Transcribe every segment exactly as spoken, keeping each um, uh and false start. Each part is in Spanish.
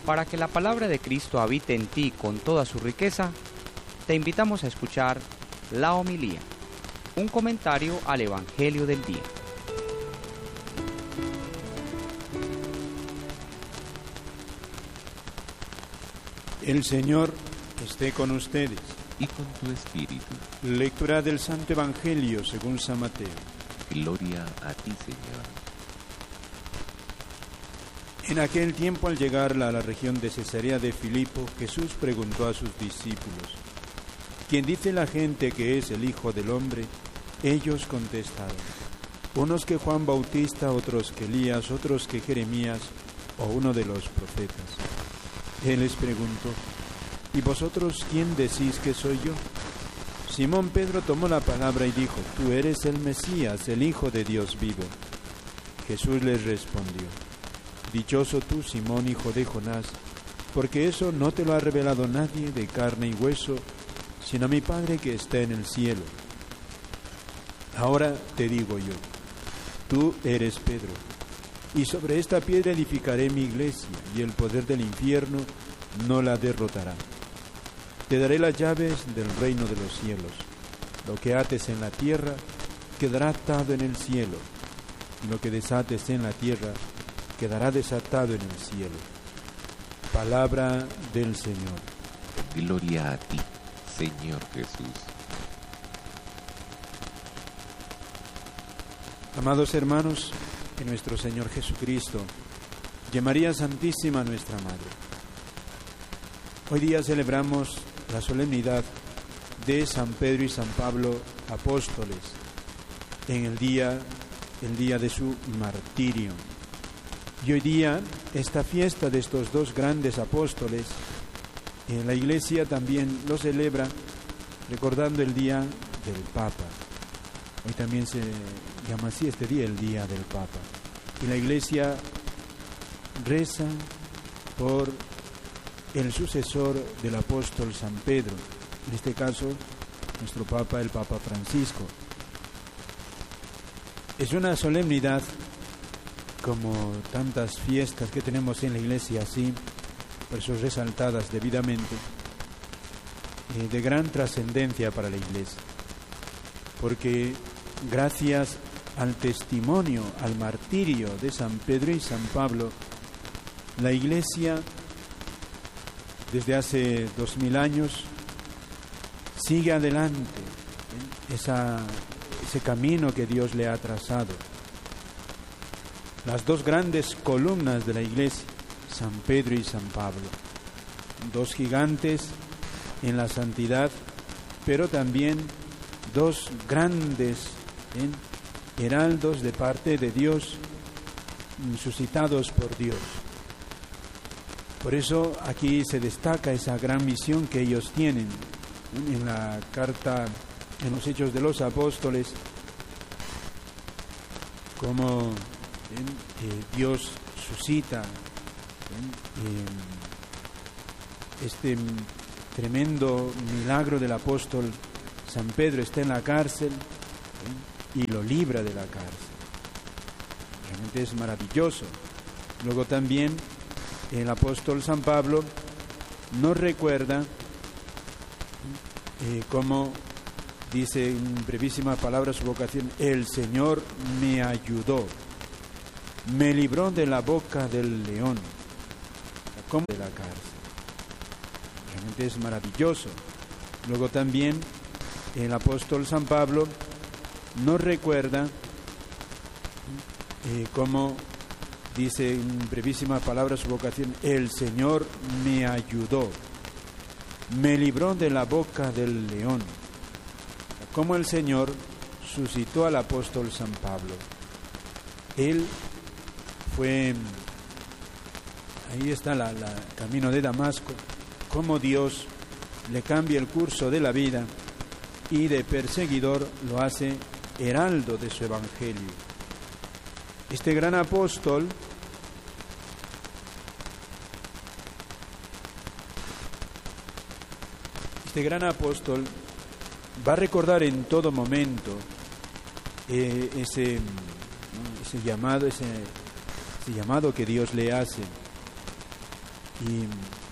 Para que la palabra de Cristo habite en ti con toda su riqueza, te invitamos a escuchar la homilía, un comentario al Evangelio del día. El Señor esté con ustedes. Y con tu espíritu. Lectura del Santo Evangelio según San Mateo. Gloria a ti, Señor. En aquel tiempo, al llegar a la región de Cesarea de Filipo, Jesús preguntó a sus discípulos: ¿quién dice la gente que es el Hijo del Hombre? Ellos contestaron: unos que Juan Bautista, otros que Elías, otros que Jeremías o uno de los profetas. Él les preguntó: ¿y vosotros quién decís que soy yo? Simón Pedro tomó la palabra y dijo: tú eres el Mesías, el Hijo de Dios vivo. Jesús les respondió: dichoso tú, Simón, hijo de Jonás, porque eso no te lo ha revelado nadie de carne y hueso, sino mi Padre que está en el cielo. Ahora te digo yo, tú eres Pedro, y sobre esta piedra edificaré mi iglesia, y el poder del infierno no la derrotará. Te daré las llaves del reino de los cielos. Lo que ates en la tierra quedará atado en el cielo, y lo que desates en la tierra quedará desatado en el cielo. Palabra del Señor. Gloria a ti, Señor Jesús. Amados hermanos, en nuestro Señor Jesucristo, y María Santísima, nuestra Madre, hoy día celebramos la solemnidad de San Pedro y San Pablo, apóstoles, en el día, el día de su martirio. Y hoy día, esta fiesta de estos dos grandes apóstoles, en la Iglesia también lo celebra recordando el día del Papa. Hoy también se llama así este día, el día del Papa. Y la Iglesia reza por el sucesor del apóstol San Pedro, en este caso, nuestro Papa, el Papa Francisco. Es una solemnidad, como tantas fiestas que tenemos en la Iglesia, así, por eso resaltadas debidamente, eh, de gran trascendencia para la Iglesia, porque gracias al testimonio, al martirio de San Pedro y San Pablo, la Iglesia, desde hace dos mil años, sigue adelante ¿eh? Esa, ese camino que Dios le ha trazado. Las dos grandes columnas de la Iglesia, San Pedro y San Pablo, dos gigantes en la santidad, pero también dos grandes ¿eh? heraldos de parte de Dios, suscitados por Dios. Por eso aquí se destaca esa gran misión que ellos tienen. En la carta, en los Hechos de los Apóstoles, como eh, Dios suscita eh, este tremendo milagro del apóstol San Pedro. Está en la cárcel eh, y lo libra de la cárcel. Realmente es maravilloso. Luego también el apóstol San Pablo nos recuerda eh, cómo dice en brevísimas palabras su vocación: el Señor me ayudó, me libró de la boca del león, como de la cárcel. Realmente es maravilloso. Luego también el apóstol San Pablo nos recuerda eh, cómo dice en brevísimas palabras su vocación: el Señor me ayudó, me libró de la boca del león. Como el Señor suscitó al apóstol San Pablo. Él fue, ahí está la, la camino de Damasco, cómo Dios le cambia el curso de la vida y de perseguidor lo hace heraldo de su evangelio. Este gran apóstol este gran apóstol va a recordar en todo momento eh, ese, ese llamado, ese, ese llamado que Dios le hace. Y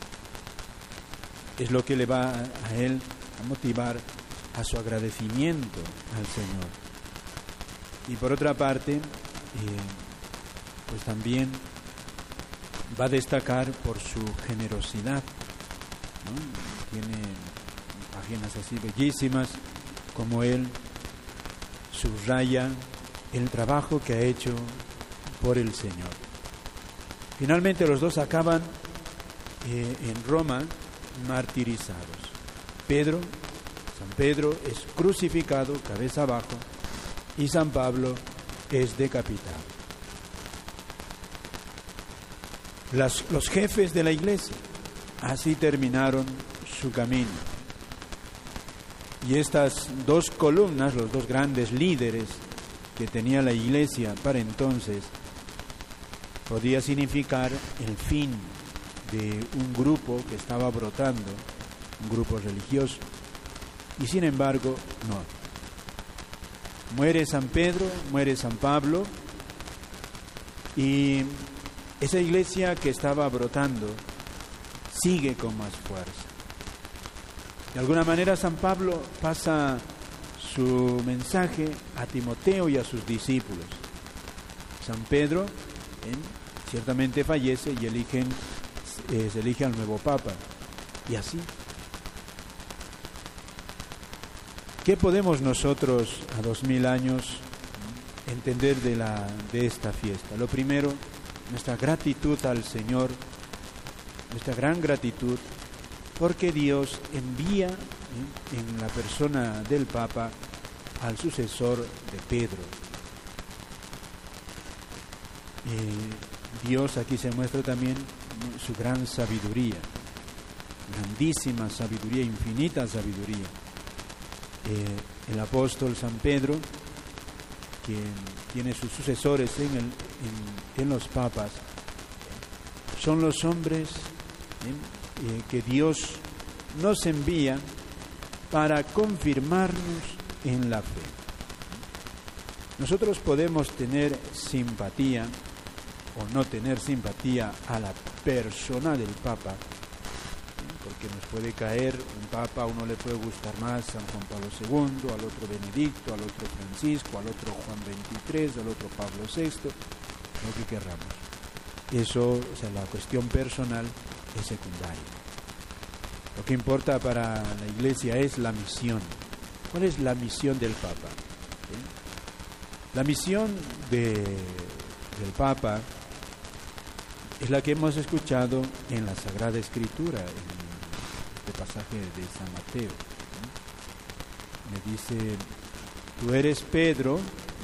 es lo que le va a él a motivar a su agradecimiento al Señor. Y por otra parte, eh, pues también va a destacar por su generosidad, ¿no? Tiene páginas así bellísimas como él subraya el trabajo que ha hecho por el Señor. Finalmente los dos acaban eh, en Roma martirizados. Pedro, San Pedro es crucificado cabeza abajo y San Pablo es decapitado. Las, los jefes de la iglesia así terminaron su camino. Y estas dos columnas, los dos grandes líderes que tenía la iglesia para entonces, podía significar el fin de un grupo que estaba brotando, un grupo religioso. Y sin embargo, no. Muere San Pedro, muere San Pablo, y esa iglesia que estaba brotando sigue con más fuerza. De alguna manera San Pablo pasa su mensaje a Timoteo y a sus discípulos. San Pedro ¿eh? ciertamente fallece y eligen, eh, se elige al nuevo Papa. Y así. ¿Qué podemos nosotros a dos mil años entender de, la, de esta fiesta? Lo primero, nuestra gratitud al Señor, nuestra gran gratitud, porque Dios envía ¿eh? en la persona del Papa al sucesor de Pedro. Eh, Dios aquí se muestra también su gran sabiduría, grandísima sabiduría, infinita sabiduría. Eh, el apóstol San Pedro, quien tiene sus sucesores en, el, en, en los papas, son los hombres ¿eh? Eh, que Dios nos envía para confirmarnos en la fe. Nosotros podemos tener simpatía o no tener simpatía a la persona del Papa, porque nos puede caer un Papa, a uno le puede gustar más San Juan Pablo segundo, al otro Benedicto, al otro Francisco, al otro Juan veintitrés, al otro Pablo sexto, lo que querramos. Eso, o sea, la cuestión personal es secundaria. Lo que importa para la Iglesia es la misión. ¿Cuál es la misión del Papa? ¿Sí? La misión de, del Papa es la que hemos escuchado en la Sagrada Escritura, en este pasaje de San Mateo. Me dice, tú eres Pedro,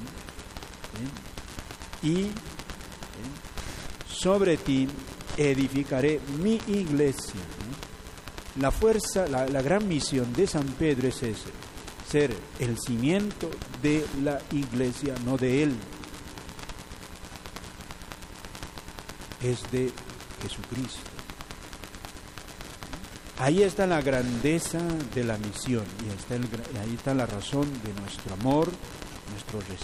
¿sí? y sobre ti edificaré mi iglesia. La fuerza, la, la gran misión de San Pedro es ese, ser el cimiento de la iglesia, no de él. Es de Jesucristo. Ahí está la grandeza de la misión y está el, ahí está la razón de nuestro amor, nuestro respeto.